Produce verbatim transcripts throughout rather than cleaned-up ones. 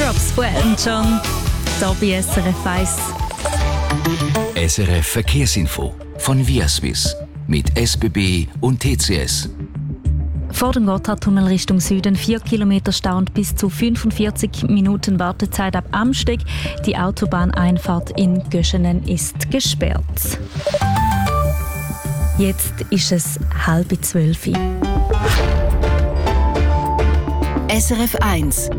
Teardrops von Elton John. Hier bei S R F eins. S R F Verkehrsinfo von Viaswiss mit S B B und T C S. Vor dem Gotthardtunnel Richtung Süden vier Kilometer Stau und bis zu fünfundvierzig Minuten Wartezeit ab Amsteg. Die Autobahneinfahrt in Göschenen ist gesperrt. Jetzt ist es halb zwölf. S R F eins.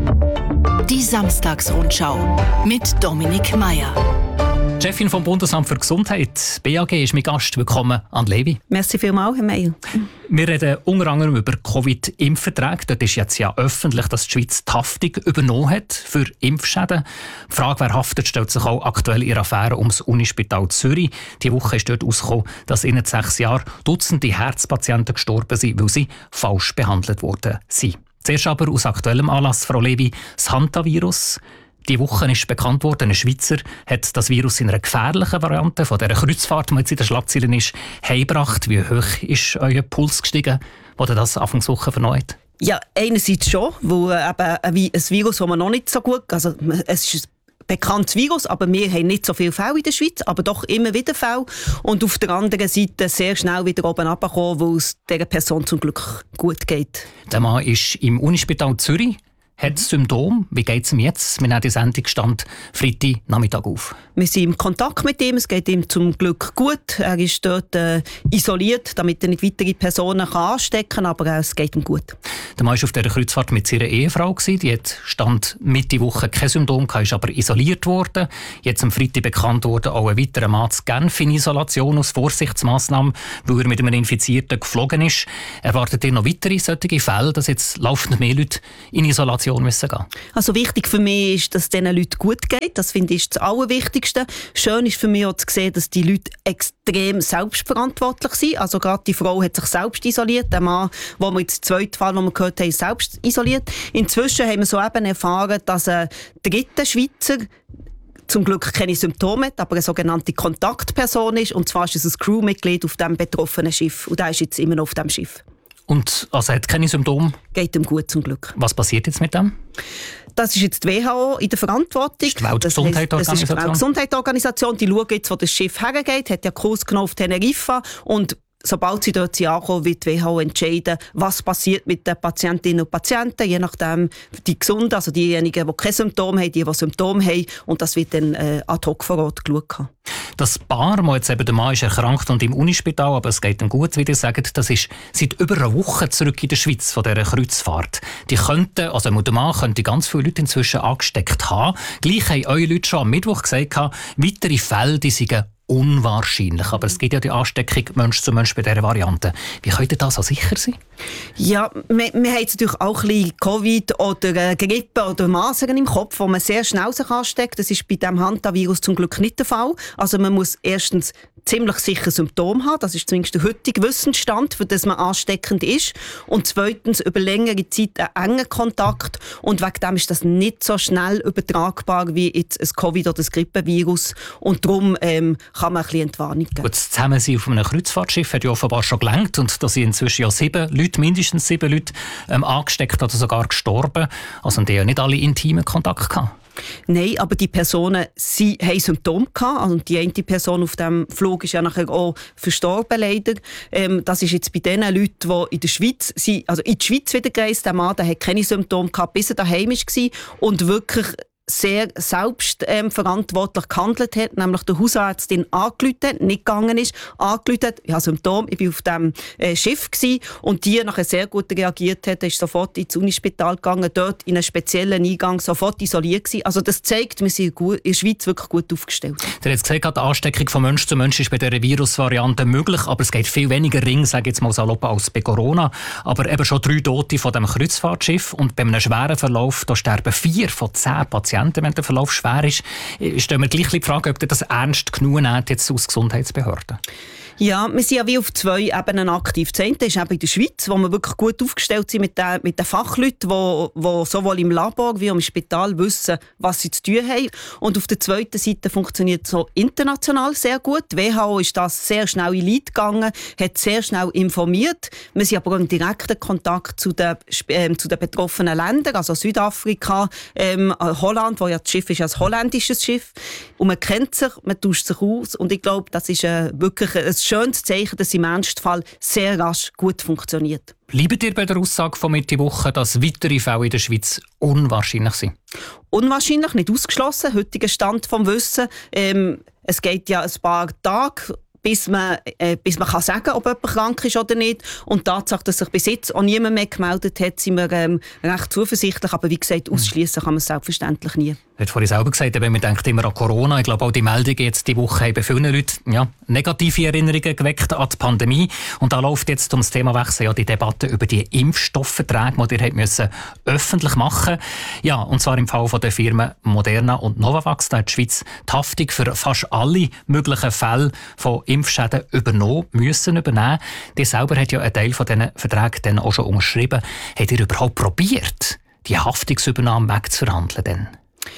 Die Samstagsrundschau mit Dominik Meier. Die Chefin vom Bundesamt für Gesundheit, B A G, ist mein Gast. Willkommen an Levi. Merci vielmals, Herr Meier. Wir reden unter anderem über Covid-Impfverträge. Dort ist jetzt ja öffentlich, dass die Schweiz die Haftung übernommen hat für Impfschäden. Die Frage, wer haftet, stellt sich auch aktuell in der Affäre ums Unispital Zürich. Diese Woche ist dort herausgekommen, dass in sechs Jahren Dutzende Herzpatienten gestorben sind, weil sie falsch behandelt worden sind. Zuerst aber aus aktuellem Anlass, Frau Levi, das Hantavirus. Diese Woche ist bekannt worden, ein Schweizer hat das Virus in einer gefährlichen Variante von dieser Kreuzfahrt, die jetzt in den Schlagzeilen ist, heimgebracht. Wie hoch ist euer Puls gestiegen, als ihr das Anfangswoche vernommen habt? Ja, einerseits schon, weil eben ein Virus, das man noch nicht so gut... Also es ist ein bekanntes Virus, aber wir haben nicht so viele Fälle in der Schweiz, aber doch immer wieder Fälle. Und auf der anderen Seite sehr schnell wieder oben runtergekommen, weil es dieser Person zum Glück gut geht. Der Mann ist im Unispital Zürich. Hat Symptome? Wie geht es ihm jetzt? Wir nehmen die Sendung stand Freitag Nachmittag auf. Wir sind im Kontakt mit ihm. Es geht ihm zum Glück gut. Er ist dort äh, isoliert, damit er nicht weitere Personen kann anstecken kann, aber äh, es geht ihm gut. Der Mann war auf dieser Kreuzfahrt mit seiner Ehefrau. Die hat stand Mitte Woche kein Symptom, ist aber isoliert worden. Jetzt am Freitag bekannt wurde auch ein weiterer Mann zu Genf in Isolation aus Vorsichtsmaßnahmen, weil er mit einem Infizierten geflogen ist. Erwartet ihr noch weitere solche Fälle, dass jetzt laufend mehr Leute in Isolation müssen gehen? Also wichtig für mich ist, dass es diesen Leuten gut geht. Das finde ich das Allerwichtigste. Schön ist für mich auch zu sehen, dass die Leute extrem selbstverantwortlich sind. Also gerade die Frau hat sich selbst isoliert. Der Mann, wo wir jetzt den zweiten Fall, den wir gehört haben, ist selbst isoliert. Inzwischen haben wir so eben erfahren, dass ein dritter Schweizer zum Glück keine Symptome hat, aber eine sogenannte Kontaktperson ist. Und zwar ist es ein Crewmitglied auf dem betroffenen Schiff. Und der ist jetzt immer noch auf dem Schiff. Und also hat keine Symptome? Geht ihm gut, zum Glück. Was passiert jetzt mit dem? Das ist jetzt die W H O in der Verantwortung. Das ist die Weltgesundheitsorganisation. Das ist die Weltgesundheitsorganisation. Die schaut jetzt, wo das Schiff hergeht, hat ja Kurs genommen auf Teneriffa. Und sobald sie dort ankommen, wird die W H O entscheiden, was passiert mit den Patientinnen und Patienten, je nachdem die Gesunden, also diejenigen, die keine Symptome haben, die, die Symptome haben. Und das wird dann äh, ad hoc vor Ort geschaut. Das Paar, wo jetzt eben der Mann ist erkrankt und im Unispital, aber es geht ihm gut, wie ihr sagt, das ist seit über einer Woche zurück in der Schweiz von dieser Kreuzfahrt. Die könnten, also der Mann könnte ganz viele Leute inzwischen angesteckt haben. Gleich haben eure Leute schon am Mittwoch gesagt, weitere Fälle, die seien unwahrscheinlich. Aber es gibt ja die Ansteckung Mensch zu Mensch bei dieser Variante. Wie könnt ihr da so sicher sein? Ja, wir, wir haben jetzt natürlich auch ein bisschen Covid oder äh, Grippe oder Masern im Kopf, wo man sehr schnell sich ansteckt. Das ist bei diesem Hantavirus zum Glück nicht der Fall. Also man muss erstens ziemlich sicher Symptome haben. Das ist zumindest der heutige Wissensstand, für das man ansteckend ist. Und zweitens über längere Zeit einen engen Kontakt. Und wegen dem ist das nicht so schnell übertragbar wie jetzt ein Covid- oder ein Grippevirus. Und darum ähm, kann man ein bisschen Entwarnung geben. Gut, das Zusammensein auf einem Kreuzfahrtschiff hat ja offenbar schon gelangt. Und da sind inzwischen ja sieben Leute, mindestens sieben Leute, ähm, angesteckt oder sogar gestorben. Also die haben ja nicht alle intimen Kontakt gehabt. Nein, aber die Personen sie haben Symptome gehabt. Also die eine Person auf dem Flug ist ja nachher auch verstorben, leider. Ähm, das ist jetzt bei den Leuten, die in der Schweiz sind, also in die Schweiz wieder gereist. Der Mann, der hat keine Symptome gehabt, bis er daheim war und wirklich sehr selbstverantwortlich ähm, gehandelt hat, nämlich der Hausärztin angerufen hat, nicht gegangen ist, angerufen hat, ich habe Symptome, ich war auf dem äh, Schiff gewesen, und die nachher sehr gut reagiert hat, ist sofort ins Unispital gegangen, dort in einen speziellen Eingang sofort isoliert gewesen. Also das zeigt, wir sind gut, in der Schweiz wirklich gut aufgestellt. Der hat gesagt, die Ansteckung von Mensch zu Mensch ist bei dieser Virusvariante möglich, aber es geht viel weniger ring, sage ich jetzt mal salopp, als bei Corona. Aber eben schon drei Tote von dem Kreuzfahrtschiff und bei einem schweren Verlauf, da sterben vier von zehn Patienten, wenn der Verlauf schwer ist. Stellen wir gleich die Frage, ob ihr das ernst genug nehmt jetzt aus Gesundheitsbehörden? Ja, wir sind ja wie auf zwei Ebenen aktiv. Das eine ist eben in der Schweiz, wo wir wirklich gut aufgestellt sind mit den, mit den Fachleuten, die, die sowohl im Labor wie auch im Spital wissen, was sie zu tun haben. Und auf der zweiten Seite funktioniert es so international sehr gut. Die W H O ist das sehr schnell in Leid gegangen, hat sehr schnell informiert. Wir sind aber auch im direkten Kontakt zu den, äh, zu den betroffenen Ländern, also Südafrika, ähm, Holland, wo ja das Schiff ist, ein holländisches Schiff. Und man kennt sich, man tauscht sich aus. Und ich glaube, das ist äh, wirklich ein schönes Zeichen, dass im Ernstfall sehr rasch gut funktioniert. Bleibt ihr bei der Aussage von Mitte Woche, dass weitere Fälle in der Schweiz unwahrscheinlich sind? Unwahrscheinlich, nicht ausgeschlossen. Heutiger Stand vom Wissen. Ähm, es geht ja ein paar Tage, bis man, äh, bis man kann sagen, ob jemand krank ist oder nicht. Und die Tatsache, dass sich bis jetzt auch niemand mehr gemeldet hat, sind wir ähm, recht zuversichtlich. Aber wie gesagt, ausschließen kann man es selbstverständlich nie. Du hast vorhin selber gesagt, man denkt immer an Corona. Ich glaube, auch die Meldungen jetzt diese Woche haben bei vielen Leuten ja, negative Erinnerungen geweckt an die Pandemie. Und da läuft jetzt um das Themawechsel ja die Debatte über die Impfstoffverträge, die ihr müssen öffentlich machen. Ja, und zwar im Fall von der Firmen Moderna und Novavax. Da hat die Schweiz die Haftung für fast alle möglichen Fälle von Impfschäden übernommen, müssen übernehmen. Die selber hat ja einen Teil von diesen Verträgen dann auch schon unterschrieben. Habt ihr überhaupt probiert, die Haftungsübernahme wegzuverhandeln? Denn?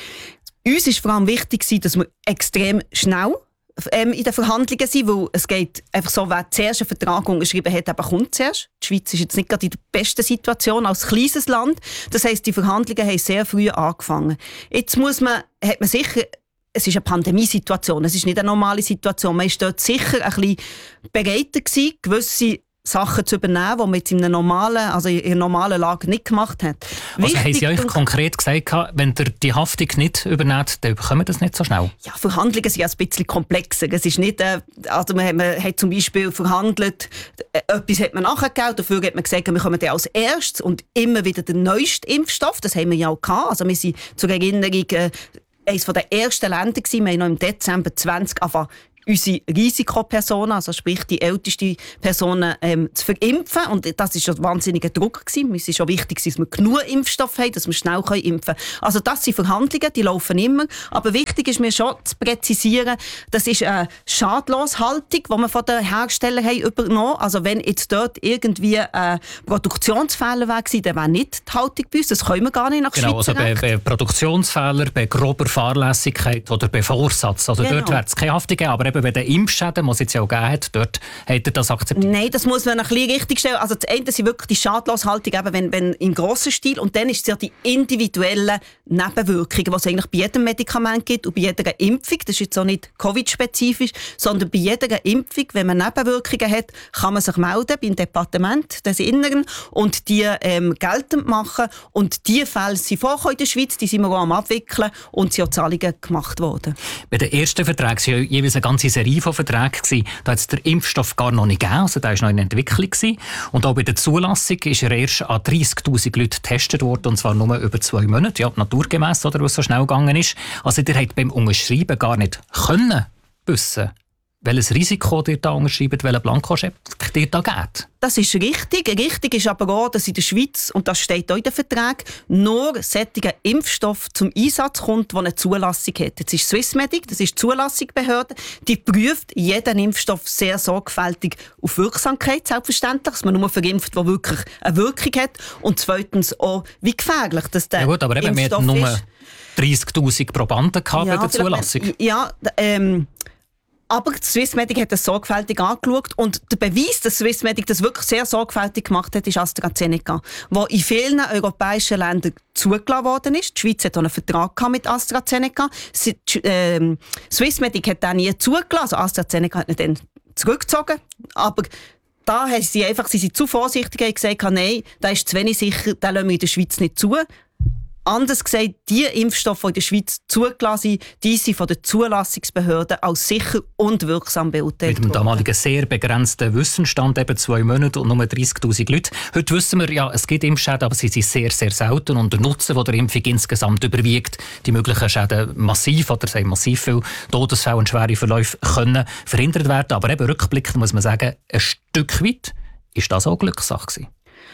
Uns war vor allem wichtig, dass wir extrem schnell ähm, in den Verhandlungen sind, weil es geht einfach so, wer zuerst einen Vertrag unterschrieben hat, eben kommt zuerst. Die Schweiz ist jetzt nicht gerade in der besten Situation als kleines Land. Das heisst, die Verhandlungen haben sehr früh angefangen. Jetzt muss man, hat man sicher, es ist eine Pandemiesituation, es ist nicht eine normale Situation. Man war dort sicher ein bisschen bereiter gewesen, gewisse Sachen zu übernehmen, die man jetzt in einer normalen, also in einer normalen Lage nicht gemacht hat. Also wichtig, haben Sie euch konkret gesagt, wenn ihr die Haftung nicht übernimmt, dann bekommen wir das nicht so schnell? Ja, Verhandlungen sind ein bisschen komplexer. Es ist nicht, äh, also man, man hat zum Beispiel verhandelt, äh, etwas hat man nachgegeben, dafür hat man gesagt, wir kommen dann als erstes und immer wieder den neuesten Impfstoff. Das haben wir ja auch gehabt. Also wir sind zur Erinnerung äh, eines der ersten Länder gewesen. Wir haben noch im Dezember zwanzig angefangen, unsere Risikopersonen, also sprich die ältesten Personen, ähm, zu verimpfen. Und das war schon ein wahnsinniger Druck gewesen. Es ist schon wichtig, dass wir genug Impfstoff haben, dass wir schnell impfen können. Also das sind Verhandlungen, die laufen immer. Aber wichtig ist mir schon zu präzisieren, das ist eine Schadloshaltung, die wir von den Herstellern haben übernommen. Also wenn jetzt dort irgendwie ein Produktionsfehler wäre, dann wäre nicht die Haltung bei uns. Das können wir gar nicht nach genau, Schweizer also bei, bei Produktionsfehlern, bei grober Fahrlässigkeit oder bei Vorsatz. Also genau. Dort wird es keine Haftung geben. Aber eben bei den Impfschäden, die es jetzt ja auch gegeben hat, dort hat er das akzeptiert? Nein, das muss man ein bisschen richtig stellen. Also das eine ist wirklich die Schadloshaltung, eben wenn, wenn im grossen Stil. Und dann ist es ja die individuellen Nebenwirkungen, die es eigentlich bei jedem Medikament gibt und bei jeder Impfung. Das ist jetzt auch nicht Covid-spezifisch, sondern bei jeder Impfung, wenn man Nebenwirkungen hat, kann man sich melden beim Departement des Inneren und die ähm, geltend machen. Und diese Fälle sind vorgekommen in der Schweiz, die sind wir auch am abwickeln und sind auch Zahlungen gemacht worden. Bei den ersten Verträgen waren ja jeweils eine ganze Serie von Verträgen. Da hat es den Impfstoff gar noch nicht gegeben, also der war noch in Entwicklung. Und auch bei der Zulassung ist er erst an dreissigtausend Leute getestet worden, und zwar nur über zwei Monate, ja, naturgemäss, oder was so schnell gegangen ist. Also ihr habt beim Unterschreiben gar nicht können wissen, welches Risiko ihr da unterschreibt, welchen Blankoscheck ihr da geht. Das ist richtig. Richtig ist aber auch, dass in der Schweiz, und das steht auch in den Verträgen, nur solcher Impfstoff zum Einsatz kommt, der eine Zulassung hat. Jetzt ist Swissmedic, das ist die Zulassungsbehörde, die prüft jeden Impfstoff sehr sorgfältig auf Wirksamkeit, selbstverständlich, dass man nur verimpft, der wirklich eine Wirkung hat. Und zweitens auch, wie gefährlich das der ja gut, aber eben, Impfstoff wir hatten nur ist. dreissigtausend Probanden ja, bei der Zulassung. Ja, ähm... Aber Swissmedic hat das sorgfältig angeschaut und der Beweis, dass Swissmedic das wirklich sehr sorgfältig gemacht hat, ist AstraZeneca, wo in vielen europäischen Ländern zugelassen worden ist. Die Schweiz hat auch einen Vertrag mit AstraZeneca. Sie, äh, Swissmedic hat den nie zugelassen, also AstraZeneca hat ihn dann zurückgezogen, aber da haben sie einfach, sie sind zu vorsichtig und gesagt, nein, der ist zu wenig sicher, den lassen wir in der Schweiz nicht zu. Anders gesagt, die Impfstoffe, die in der Schweiz zugelassen sind, die sind von den Zulassungsbehörden als sicher und wirksam beurteilt worden. Mit dem damaligen sehr begrenzten Wissensstand, eben zwei Monate und nur dreißigtausend Leute. Heute wissen wir, ja, es gibt Impfschäden, aber sie sind sehr, sehr selten. Und der Nutzen der Impfung insgesamt überwiegt. Die möglichen Schäden massiv, oder sagen massiv viele Todesfälle und schwere Verläufe können verhindert werden. Aber eben rückblickend muss man sagen, ein Stück weit ist das auch Glückssache gewesen.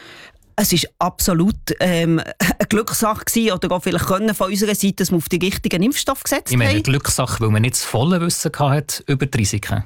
Es war absolut ähm, eine Glückssache gewesen, oder auch vielleicht können von unserer Seite, dass wir auf den richtigen Impfstoff gesetzt haben. Ich meine, eine Glückssache, weil man nicht das volle Wissen hatte über die Risiken.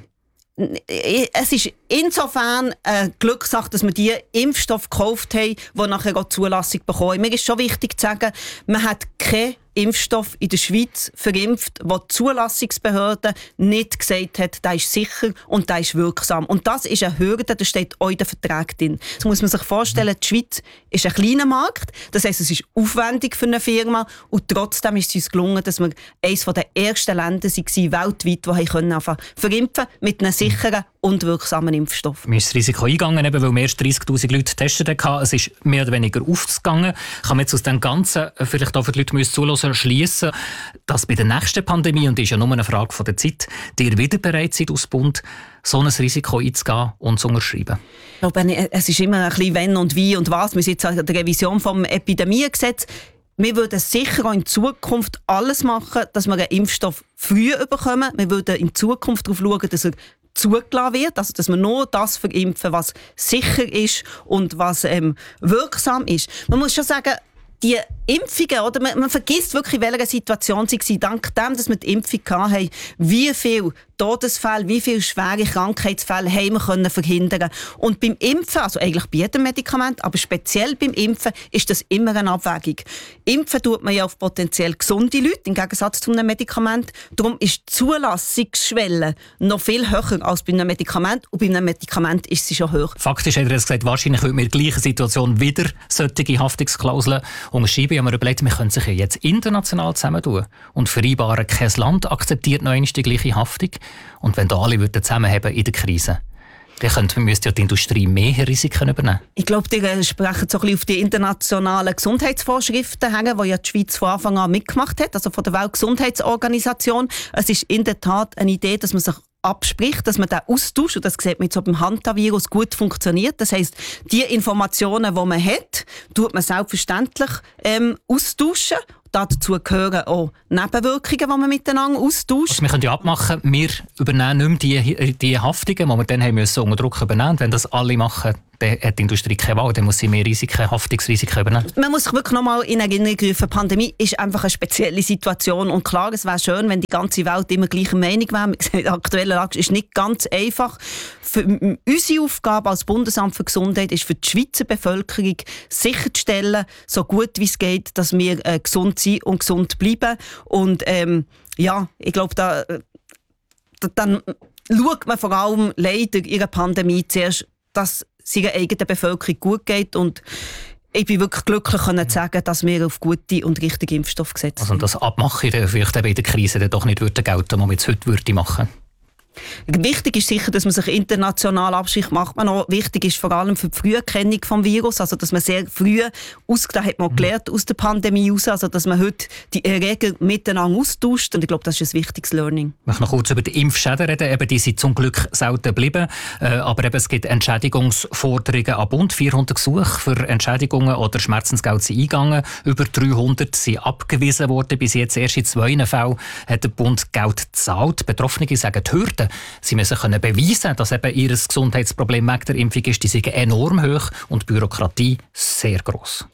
es ist insofern eine Glückssache, dass wir die Impfstoffe gekauft haben, die nachher auch Zulassung bekommen. Mir ist schon wichtig zu sagen, man hat keine Impfstoff in der Schweiz verimpft, wo die Zulassungsbehörde nicht gesagt hat, der ist sicher und der ist wirksam. Und das ist eine Hürde, das steht auch in den Vertrag drin. So muss man sich vorstellen, die Schweiz ist ein kleiner Markt, das heisst, es ist aufwendig für eine Firma und trotzdem ist es uns gelungen, dass wir eines der ersten Länder waren, weltweit, die können verimpfen mit einem sicheren und wirksamen Impfstoff. Wir sind das Risiko eingegangen, eben, weil wir erst dreissigtausend Leute getestet haben. Es ist mehr oder weniger aufgegangen. Kann man jetzt aus dem Ganzen, vielleicht auch für die Leute, die uns zuhören, schliessen, dass bei der nächsten Pandemie, und das ist ja nur eine Frage von der Zeit, ihr wieder bereit seid, aus Bund so ein Risiko einzugehen und zu unterschreiben? Ich glaube, es ist immer ein bisschen wenn und wie und was. Wir sind jetzt an der Revision vom Epidemiegesetz. Wir würden sicher auch in Zukunft alles machen, dass wir einen Impfstoff früh bekommen. Wir würden in Zukunft darauf schauen, dass er zugelassen wird, also dass wir nur das verimpfen, was sicher ist und was ähm, wirksam ist. Man muss schon sagen, die Impfungen, oder man, man vergisst wirklich, in welcher Situation sie waren. Dank dem, dass wir die Impfung hatten, wie viele Todesfälle, wie viele schwere Krankheitsfälle haben wir können verhindern. Und beim Impfen, also eigentlich bei jedem Medikament, aber speziell beim Impfen, ist das immer eine Abwägung. Impfen tut man ja auf potenziell gesunde Leute, im Gegensatz zu einem Medikament. Darum ist die Zulassungsschwelle noch viel höher als bei einem Medikament. Und bei einem Medikament ist sie schon hoch. Faktisch hat er jetzt gesagt, wahrscheinlich würde man in der gleichen Situation wieder solche Haftungsklauseln unterschreiben. Ich habe mir überlegt, wir können sich ja jetzt international zusammentun und vereinbaren, kein Land akzeptiert noch einmal die gleiche Haftung. Und wenn da alle zusammenhaben in der Krise, dann müsste ja die Industrie mehr Risiken übernehmen. Ich glaube, die sprechen so ein bisschen auf die internationalen Gesundheitsvorschriften hängen, die ja die Schweiz von Anfang an mitgemacht hat, also von der Weltgesundheitsorganisation. Es ist in der Tat eine Idee, dass man sich abspricht, dass man den Austausch, und das sieht man jetzt auch beim Hantavirus, gut funktioniert. Das heisst, die Informationen, die man hat, tut man selbstverständlich ähm, austauschen. Dazu gehören auch Nebenwirkungen, die man miteinander austauscht. Also wir können ja abmachen, wir übernehmen nicht mehr die, die Haftungen, die wir dann haben müssen unter Druck übernehmen. Wenn das alle machen, dann hat die Industrie keine Wahl, dann muss sie mehr Risiken, Haftungsrisiken übernehmen. Man muss sich wirklich noch mal in Erinnerung rufen, die Pandemie ist einfach eine spezielle Situation. Und klar, es wäre schön, wenn die ganze Welt immer gleicher Meinung wäre. Die aktuelle Lage ist nicht ganz einfach. Für unsere Aufgabe als Bundesamt für Gesundheit ist für die Schweizer Bevölkerung sicherzustellen, so gut wie es geht, dass wir äh, gesund sind und gesund bleiben. Und ähm, ja, ich glaube, da, da, dann schaut man vor allem leider in der Pandemie zuerst, dass es ihrer eigenen Bevölkerung gut geht. Und ich bin wirklich glücklich, zu sagen, dass wir auf gute und richtige Impfstoffe gesetzt sind. Also das Abmachen vielleicht in der Krise dann doch nicht gelten würde, was man jetzt heute machen würde. Wichtig ist sicher, dass man sich international abspricht. Macht man auch. Wichtig ist vor allem für die Früherkennung des Virus, also dass man sehr früh, aus, da hat man gelernt aus der Pandemie heraus, also dass man heute die Erreger miteinander austauscht, und ich glaube, das ist ein wichtiges Learning. Ich möchte noch kurz über die Impfschäden reden. Eben, die sind zum Glück selten geblieben, äh, aber eben, es gibt Entschädigungsforderungen an Bund. vierhundert Gesuche für Entschädigungen oder Schmerzensgeld sind eingegangen. Über dreihundert sind abgewiesen worden. Bis jetzt erst in zwei Fällen hat der Bund Geld gezahlt. Betroffene sagen, die Hürden, sie müssen können beweisen, dass eben ihr Gesundheitsproblem wegen der Impfung ist, die sind enorm hoch und die Bürokratie sehr gross.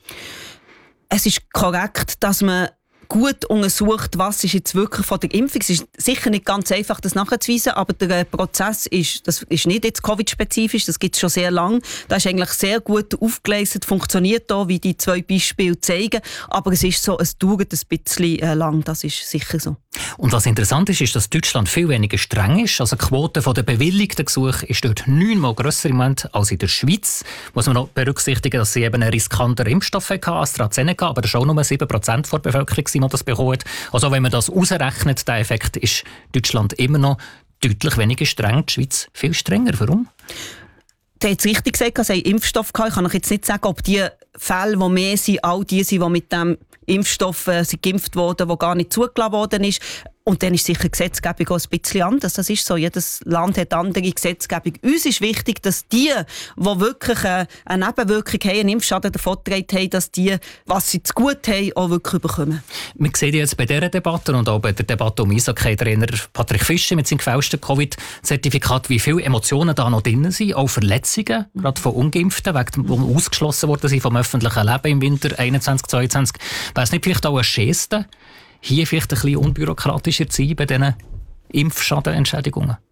Es ist korrekt, dass man gut untersucht, was ist jetzt wirklich von der Impfung. Es ist sicher nicht ganz einfach, das nachzuweisen, aber der Prozess ist, das ist nicht jetzt Covid-spezifisch, das gibt es schon sehr lange. Das ist eigentlich sehr gut aufgeleistet, funktioniert da, wie die zwei Beispiele zeigen, aber es ist so, es dauert ein bisschen äh, lang, das ist sicher so. Und was interessant ist, ist, dass Deutschland viel weniger streng ist. Also die Quote der bewilligten Gesuche ist dort neunmal grösser im Moment als in der Schweiz. Muss man noch berücksichtigen, dass sie eben einen riskanteren Impfstoff hatten, AstraZeneca, aber das ist auch nur sieben Prozent der Bevölkerung, die das bekommen. Also wenn man das ausrechnet, der Effekt, ist Deutschland immer noch deutlich weniger streng, die Schweiz viel strenger. Warum? Du hast es richtig gesagt, sie haben Impfstoff gehabt. Ich kann euch jetzt nicht sagen, ob die Fälle, die mehr sind, all die sind, die mit dem Impfstoff äh, sind geimpft wurden, der gar nicht zugelassen worden ist. Und dann ist sicher die Gesetzgebung auch ein bisschen anders. Das ist so. Jedes Land hat andere Gesetzgebung. Uns ist wichtig, dass die, die wirklich eine Nebenwirkung haben, einen Impfschaden davongetragen haben, dass die, was sie zu gut haben, auch wirklich bekommen. Wir sehen jetzt bei dieser Debatte und auch bei der Debatte um Eishockey-Trainer Patrick Fischer mit seinem gefälschten Covid-Zertifikat, wie viele Emotionen da noch drin sind, auch Verletzungen, gerade von Ungeimpften, die ausgeschlossen worden sind vom öffentlichen Leben im Winter einundzwanzig zweiundzwanzig. Wäre es nicht vielleicht auch eine Geste, hier vielleicht ein bisschen unbürokratischer zu sein bei diesen Impfschadenentschädigungen?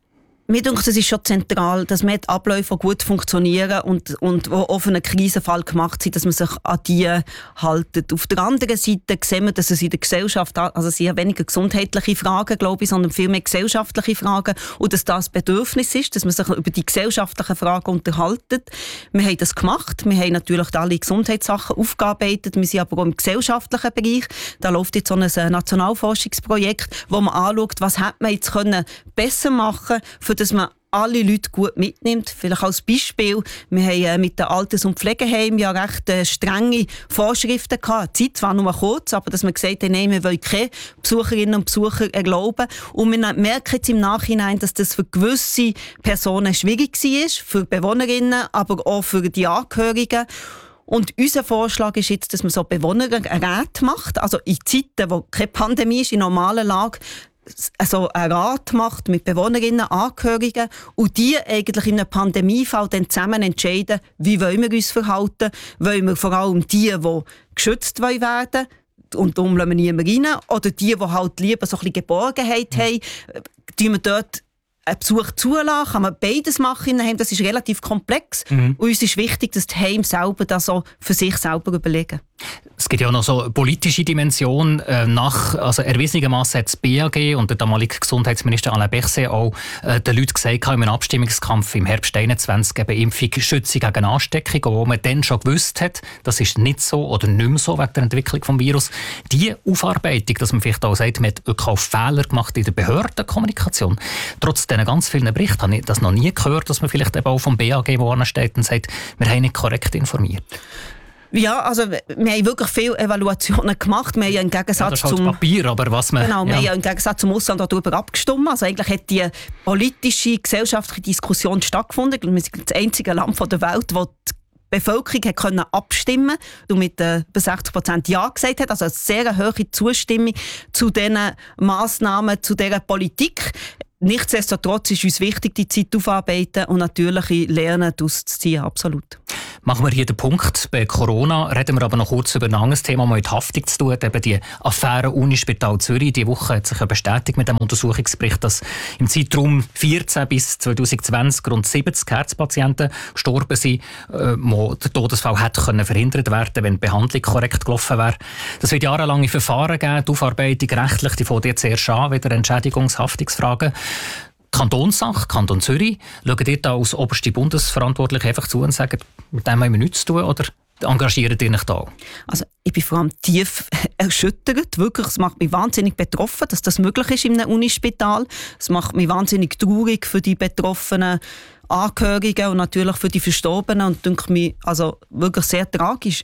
Mir denke, es ist schon zentral, dass man die Abläufe gut funktionieren und, und auch für einen Krisenfall gemacht sind, dass man sich an die haltet. Auf der anderen Seite sehen wir, dass es in der Gesellschaft, also es sind weniger gesundheitliche Fragen, glaube ich, sondern viel mehr gesellschaftliche Fragen und dass das Bedürfnis ist, dass man sich über die gesellschaftlichen Fragen unterhaltet. Wir haben das gemacht, wir haben natürlich alle Gesundheitssachen aufgearbeitet, wir sind aber auch im gesellschaftlichen Bereich. Da läuft jetzt so ein Nationalforschungsprojekt, wo man anschaut, was hätte man jetzt können besser machen können, dass man alle Leute gut mitnimmt. Vielleicht als Beispiel, wir haben mit den Alters- und Pflegeheimen ja recht äh, strenge Vorschriften gehabt. Die Zeit zwar nur kurz, aber dass wir gesagt haben, nein, wir wollen keine Besucherinnen und Besucher erlauben. Und wir merken jetzt im Nachhinein, dass das für gewisse Personen schwierig war, für Bewohnerinnen, aber auch für die Angehörigen. Und unser Vorschlag ist jetzt, dass man so Bewohnerräte macht, also in Zeiten, wo keine Pandemie ist, in normaler Lage, also einen Rat macht mit Bewohnerinnen, Angehörigen und die eigentlich in einem Pandemiefall dann zusammen entscheiden, wie wollen wir uns verhalten. Wollen wir vor allem die, die geschützt werden und darum lassen wir niemanden rein, oder die, die halt lieber so ein bisschen Geborgenheit mhm. haben, tun wir dort einen Besuch zulassen, kann man beides machen in einem Heim. Das ist relativ komplex. Mhm. Und uns ist wichtig, dass die Heime selber das so für sich selber überlegen. Es gibt ja auch noch so eine politische Dimension. Nach also erwiesenermassen hat das B A G und der damalige Gesundheitsminister Alain Berset auch äh, den Leuten gesagt, in einem Abstimmungskampf im Herbst einundzwanzig, eben Impfung schütze gegen Ansteckung, wo man dann schon gewusst hat, das ist nicht so oder nicht mehr so wegen der Entwicklung des Virus. Die Aufarbeitung, dass man vielleicht auch sagt, man hat wirklich auch Fehler gemacht in der Behördenkommunikation. Trotz diesen ganz vielen Berichten habe ich das noch nie gehört, dass man vielleicht eben auch vom B A G wo steht und sagt, wir haben nicht korrekt informiert. Ja, also wir haben wirklich viele Evaluationen gemacht. Wir haben ja im Gegensatz ja, das ist halt zum Papier, aber was man... Genau, wir ja. haben ja im Gegensatz zum Ausland darüber abgestimmt. Also eigentlich hat die politische, gesellschaftliche Diskussion stattgefunden. Wir sind das einzige Land der Welt, wo die Bevölkerung hat können abstimmen und mit äh, über sechzig Prozent Ja gesagt hat. Also eine sehr hohe Zustimmung zu diesen Massnahmen, zu dieser Politik. Nichtsdestotrotz ist uns wichtig, die Zeit aufzuarbeiten und natürliche Lernen daraus zu ziehen, absolut. Machen wir hier den Punkt. Bei Corona reden wir aber noch kurz über ein anderes Thema, das mit Haftung zu tun hat. Eben die Affäre Unispital Zürich. Diese Woche hat sich ja bestätigt mit dem Untersuchungsbericht, dass im Zeitraum vierzehn bis zwanzig zwanzig rund siebzig Herzpatienten gestorben sind, äh, wo der Todesfall hätte können verhindert werden, wenn die Behandlung korrekt gelaufen wäre. Das wird jahrelange Verfahren geben. Die Aufarbeitung rechtlich, die fängt jetzt erst an, wieder Entschädigungshaftungsfragen. Kantonssache, Kanton Zürich. Schaut ihr da als oberste Bundesverantwortliche einfach zu und sagt, mit dem haben wir nichts zu tun, oder engagiert ihr euch da? Also ich bin vor allem tief erschüttert. Wirklich, es macht mich wahnsinnig betroffen, dass das möglich ist in einem Unispital. Es macht mich wahnsinnig traurig für die betroffenen Angehörigen und natürlich für die Verstorbenen und denke mich also wirklich sehr tragisch.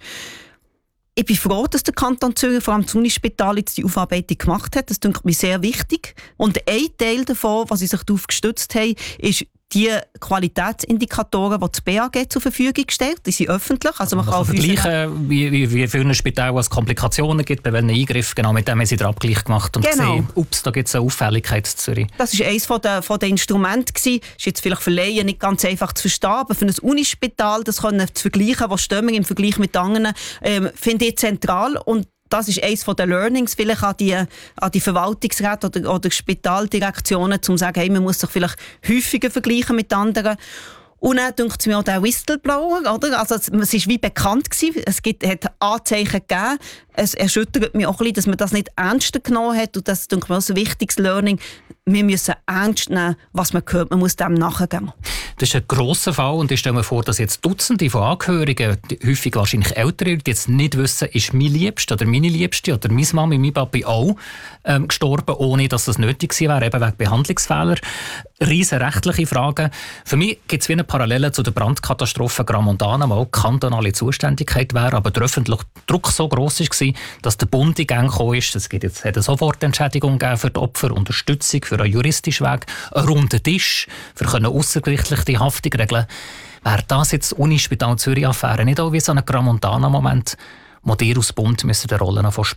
Ich bin froh, dass der Kanton Zürich, vor allem das Unispital, jetzt die Aufarbeitung gemacht hat. Das denke ich mir sehr wichtig. Und ein Teil davon, was sie sich darauf gestützt haben, ist die Qualitätsindikatoren, die das B A G zur Verfügung stellt. Die sind öffentlich. Also man, man kann vergleichen, wie, wie, wie für ein Spital es Komplikationen gibt, bei welchen Eingriffen. Genau, mit dem haben sie den Abgleich gemacht und genau. gesehen, ups, da gibt es eine Auffälligkeit in Zürich. Das war eines der, von den Instrumenten. Das ist jetzt vielleicht für Laien nicht ganz einfach zu verstehen, aber für ein Unispital, das können zu vergleichen, was stehen wir im Vergleich mit anderen, ähm, finde ich zentral. Und das ist eines der Learnings, vielleicht an die, an die Verwaltungsräte oder, oder Spitaldirektionen, um zu sagen, hey, man muss sich vielleicht häufiger vergleichen mit anderen. Und dann denkt es mir auch der Whistleblower, oder? Also es, es ist wie bekannt gewesen, es gibt, hat Anzeichen gegeben. Es erschüttert mich auch ein bisschen, dass man das nicht ernster genommen hat. Und das denke ich mir auch ein wichtiges Learning. Wir müssen ernst nehmen, was man hört. Man muss dem nachgehen. Das ist ein grosser Fall und ich stelle mir vor, dass jetzt Dutzende von Angehörigen, häufig wahrscheinlich ältere, die jetzt nicht wissen, ist mein Liebster oder meine Liebste oder meine Mami, mein Papi auch ähm, gestorben, ohne dass das nötig gewesen wäre, eben wegen Behandlungsfehler. Riesen rechtliche Fragen. Für mich gibt es wie eine Parallele zu der Brandkatastrophe Gramontana, wo auch kantonale Zuständigkeit wäre, aber der öffentliche Druck so gross war, dass der Bund in Gang gekommen ist. Es gibt jetzt, hat eine Sofortentschädigung gegeben für die Opfer, Unterstützung für einen juristischen Weg, einen runden Tisch, für eine aussergerichtliche die Haftung regeln. Wäre das jetzt Unispital Zürich-Affäre nicht auch wie so ein Gramontana-Moment, wo ihr aus Bund eine Rolle spielen müssen?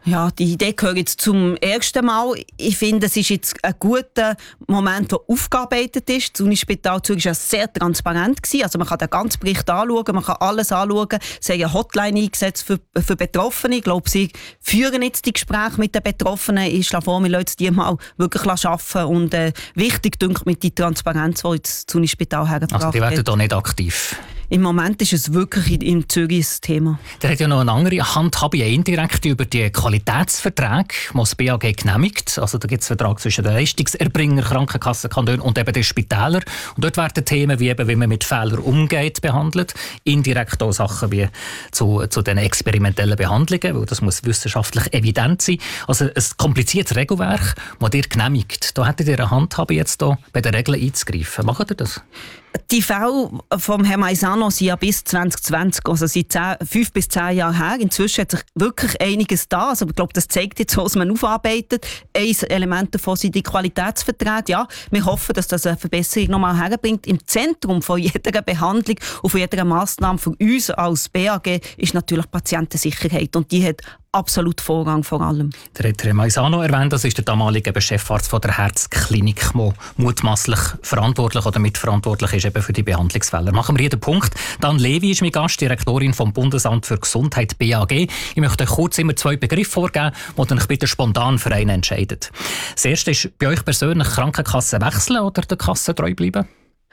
Ja, die Idee gehört jetzt zum ersten Mal. Ich finde, es ist jetzt ein guter Moment, der aufgearbeitet ist. Das Unispital Zürich war sehr transparent gewesen. Also man kann den ganzen Bericht anschauen, man kann alles anschauen. Sie haben eine Hotline eingesetzt für, für Betroffene. Ich glaube, sie führen jetzt die Gespräche mit den Betroffenen. Ich schlage vor, wir lassen die mal wirklich arbeiten. Und äh, wichtig, denke ich, die Transparenz, die jetzt das Unispital hergebracht hat. Also die werden da nicht aktiv? Im Moment ist es wirklich in Zürich ein Thema. Der hat ja noch eine andere Handhabe, indirekt über die Qualitätsverträge, die das B A G genehmigt. Also da gibt es einen Vertrag zwischen den Leistungserbringern, Krankenkassenkantonen und eben den Spitälern. Und dort werden Themen, wie, eben, wie man mit Fehlern umgeht, behandelt. Indirekt auch Sachen wie zu, zu den experimentellen Behandlungen, weil das muss wissenschaftlich evident sein. Also ein kompliziertes Regelwerk, das ihr genehmigt. Da hättet ihr eine Handhabe, jetzt hier bei den Regeln einzugreifen. Macht ihr das? Die Fälle vom Herrn Maisano sind ja bis zwanzig zwanzig, also seit zehn, fünf bis zehn Jahren her. Inzwischen hat sich wirklich einiges da. Also ich glaube, das zeigt jetzt, was man aufarbeitet. Ein Element davon sind die Qualitätsverträge. Ja, wir hoffen, dass das eine Verbesserung nochmal herbringt. Im Zentrum von jeder Behandlung und von jeder Massnahme für uns als B A G ist natürlich Patientensicherheit. Und die hat absolut Vorrang vor allem. Der hat Herr Maisano erwähnt, das ist der damalige Chefarzt von der Herzklinik, der mutmaßlich verantwortlich oder mitverantwortlich ist eben für die Behandlungsfälle. Machen wir hier den Punkt. Dan Levi ist mein Gast, Direktorin vom Bundesamt für Gesundheit B A G. Ich möchte euch kurz immer zwei Begriffe vorgeben, die ihr euch bitte spontan für einen entscheidet. Das erste ist bei euch persönlich Krankenkasse wechseln oder der Kasse treu bleiben?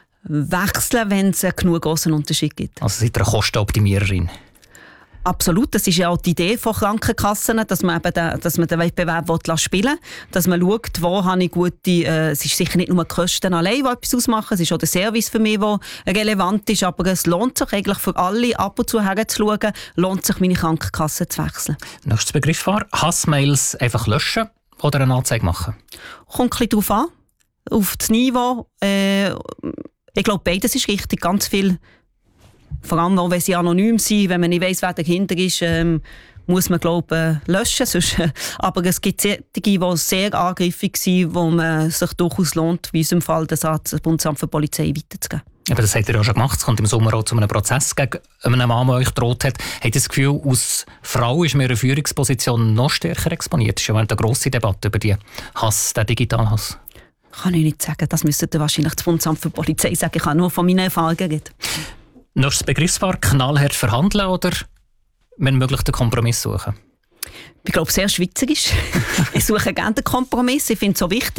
Wechseln, wenn es einen genug grossen Unterschied gibt. Also seid ihr eine Kostenoptimiererin? Absolut, das ist ja auch die Idee von Krankenkassen, dass man, eben den, dass man den Wettbewerb spielen will, dass man schaut, wo habe ich gute, äh, es ist sicher nicht nur die Kosten allein, die etwas ausmachen, es ist auch der Service für mich, der relevant ist, aber es lohnt sich eigentlich für alle, ab und zu herzuschauen, lohnt sich meine Krankenkasse zu wechseln. Nächstes Begriff war, Hassmails einfach löschen oder eine Anzeige machen? Kommt ein bisschen darauf an, auf das Niveau. Äh, ich glaube, beides ist richtig, ganz viel. Vor allem auch, wenn sie anonym sind, wenn man nicht weiss, wer dahinter ist, ähm, muss man, glaube ich, löschen. Sonst, äh, aber es gibt solche, die sehr angriffig sind, wo man sich durchaus lohnt, wie in unserem Fall das Bundesamt für Polizei weiterzugeben. Aber das habt ihr ja schon gemacht. Es kommt im Sommer auch zu einem Prozess gegen einen Mann, der euch gedroht hat. Habt ihr das Gefühl, als Frau ist mir eine Führungsposition noch stärker exponiert? Das ist ja eine grosse Debatte über die Hass, den Digitalhass. Kann ich nicht sagen. Das müsste wahrscheinlich das Bundesamt für Polizei sagen. Ich kann nur von meinen Erfahrungen reden. Nächstes Begriffspaar, knallhart verhandeln oder wenn möglich den Kompromiss suchen? Ich glaube, sehr schweizerisch. Ich suche gerne den Kompromiss. Ich finde es so wichtig.